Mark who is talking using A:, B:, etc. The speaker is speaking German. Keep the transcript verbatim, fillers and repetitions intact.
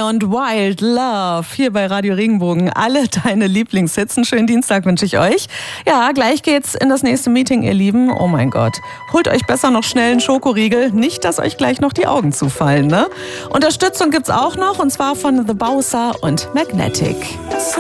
A: und Wild Love hier bei Radio Regenbogen. Alle deine Lieblingshits. Einen schönen Dienstag wünsche ich euch. Ja, gleich geht's in das nächste Meeting, ihr Lieben. Oh mein Gott. Holt euch besser noch schnell einen Schokoriegel. Nicht, dass euch gleich noch die Augen zufallen, ne? Unterstützung gibt's auch noch, und zwar von The Bowser und Magnetic.